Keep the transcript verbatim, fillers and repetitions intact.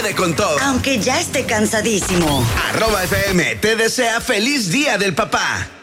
quiere con todo. Aunque ya esté cansadísimo. Arroba F M te desea feliz Día del Papá.